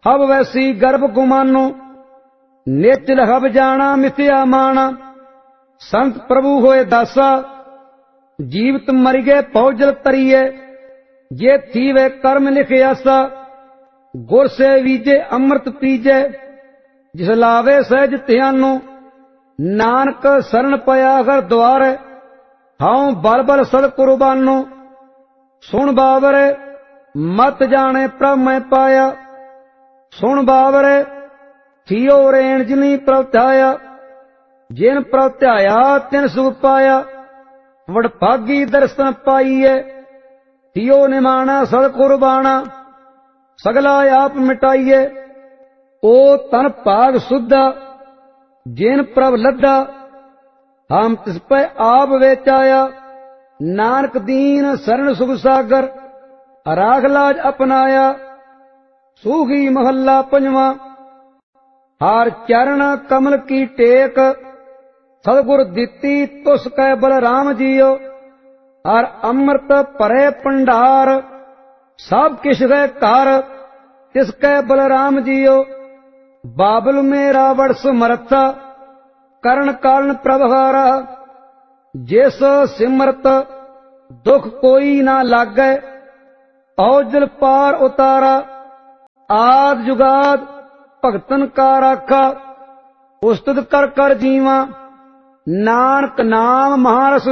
ਹਬ ਵੈਸੀ ਗਰਭ ਗੁਮਾਨੋ, ਨਿਚਲ ਹਬ ਜਾਣਾ ਮਿਥਿਆ ਮਾਣਾ। ਸੰਤ ਪ੍ਰਭੂ ਹੋਏ ਦਾਸਾ, ਜੀਵਤ ਮਰ ਗਏ ਪੌਜਲ ਤਰੀਏ। ਜੇ ਥੀਵੇ ਕਰਮ ਲਿਖਿਆਸਾ, ਗੁਰ ਸੇ ਵੀਜੇ ਅੰਮ੍ਰਿਤ ਪੀਜੈ। ਜਿਸ ਲਾਵੇ ਸਹਿਜ ਧਿਆਨੋ, ਨਾਨਕ ਸਰਣ ਪਿਆ ਹਰ ਦੁਆਰੇ। ਹਉ ਬਲ ਬਲ ਸਦ ਕੁਰਬਾਨੋ, ਸੁਣ ਬਾਵਰੇ ਮਤ ਜਾਣੇ ਪ੍ਰਭ ਮੈਂ ਪਾਇਆ। ਸੁਣ ਬਾਵਰੇ ਥੀਓ ਰੇਣ ਜਿਨੀ ਪ੍ਰਭ ਧਿਆਇਆ। ਜਿਨ ਪ੍ਰਭ ਧਿਆਇਆ ਤਿਨ ਸੁਖ ਪਾਇਆ। ਵਡਭਾਗੀ ਦਰਸ਼ਨ ਪਾਈਏ, ਥੀਓ ਨਿਮਾਣਾ ਸਦ ਕੁਰਬਾਣਾ। ਸਗਲਾ ਆਪ ਮਿਟਾਈਏ, ਓ ਤਨ ਭਾਗ ਸੁਧਾ। ਜਿਨ ਪ੍ਰਭ ਲੱਧਾ, ਹਮ ਤਿਸ ਪੈ ਆਪ ਵੇਚਾਇਆ। ਨਾਨਕ ਦੀਨ ਸਰਣ ਸੁਖ ਸਾਗਰ, ਰਾਖ ਲਾਜ ਅਪਨਾਇਆ। ਸੂਖੀ ਮਹੱਲਾ ਪੰਜਵਾਂ। ਹਰ ਚਰਨ ਕਮਲ ਕੀ ਟੇਕ, ਸਤਿਗੁਰ ਦਿੱਤੀ ਤੁਸ ਕੈ ਬਲਰਾਮ ਜੀਓ। ਹਰ ਅੰਮ੍ਰਿਤ ਭਰੇ ਭੰਡਾਰ, ਸਭ ਕਿਛ ਹੈ ਘਰ ਤਿਸ ਕੈ ਬਲਰਾਮ ਜੀਓ। ਬਾਬਲ ਮੇਰਾ ਵਡ ਸਮਰਥਾ, ਕਰਨ ਕਾਰਨ ਪ੍ਰਭ ਹਾਰਾ। ਜਿਸ ਸਿਮਰਤ ਦੁਖ ਕੋਈ ਨਾ ਲਾਗੈ, ਔਜਲ ਪਾਰ ਉਤਾਰਾ। ਆਦ ਜੁਗਾਦ ਭਗਤਨ ਕਾ ਰਾਖਾ, ਉਸਤਤ ਕਰ ਕਰ ਜੀਵਾ। ਨਾਨਕ ਨਾਮ ਮਹਾਰਸ